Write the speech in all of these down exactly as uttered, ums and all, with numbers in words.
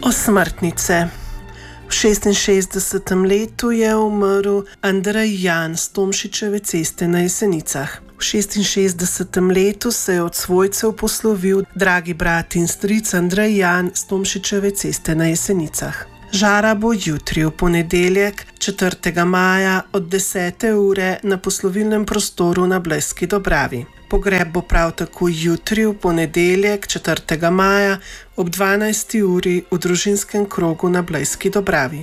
Osmrtnice. V šestinšestdesetem letu je umrl Andrej Jan s Tomšičeve ceste na Jesenicah. V šestinšestdesetem letu se je od svojcev poslovil dragi brat in stric Andrej Jan s Tomšičeve ceste na Jesenicah. Žara bo jutri, v ponedeljek, četrtega maja od desete ure na poslovilnem prostoru na Blejski Dobravi. Pogreb bo prav tako jutri, v ponedeljek, četrtega maja ob dvanajsti uri v družinskem krogu na Blejski Dobravi.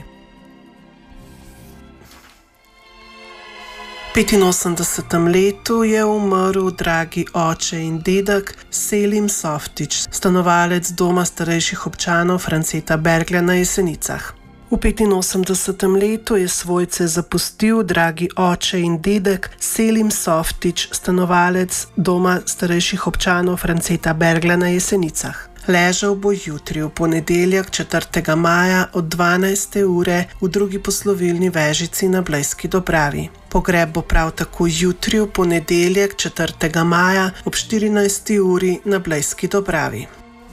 V petinosemdesetem letu je umrl dragi oče in dedek Selim Softič, stanovalec doma starejših občanov Franceta Berglja na Jesenicah. V petinosemdesetem letu je svojce zapustil dragi oče in dedek Selim Softič, stanovalec doma starejših občanov Franceta Berglja na Jesenicah. Ležal bo jutri, v ponedeljek, četrtega maja od dvanajste ure v drugi poslovilni vežici na Blejski Dobravi. Pogreb bo prav tako jutri, v ponedeljek, četrtega maja ob štirinajsti uri na Blejski Dobravi.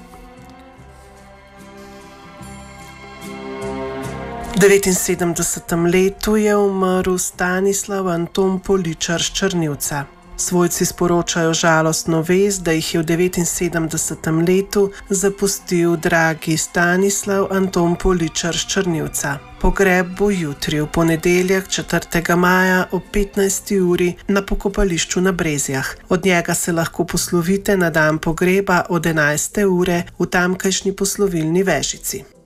V devetinsedemdesetem letu je umrl Stanislav Anton Poličar s Črnivca. Svojci sporočajo žalostno vest, da jih je v devetinsedemdesetem letu zapustil dragi Stanislav Anton Poličar s Črnivca. Pogreb bo jutri, v ponedeljek, četrtega maja ob petnajsti uri na pokopališču na Brezjah. Od njega se lahko poslovite na dan pogreba od enajste ure v tamkajšnji poslovilni vežici.